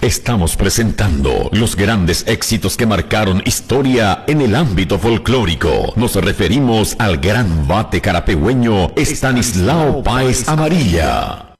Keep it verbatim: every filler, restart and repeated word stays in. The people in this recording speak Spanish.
Estamos presentando los grandes éxitos que marcaron historia en el ámbito folclórico. Nos referimos al gran bate carapegüeño Estanislao Páez Amarilla.